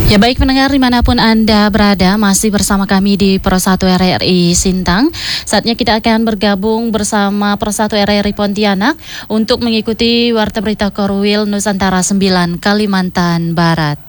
Ya baik pendengar dimanapun Anda berada, masih bersama kami di Pro 1 RRI Sintang. Saatnya kita akan bergabung bersama Pro 1 RRI Pontianak untuk mengikuti Warta Berita Korwil Nusantara 9 Kalimantan Barat.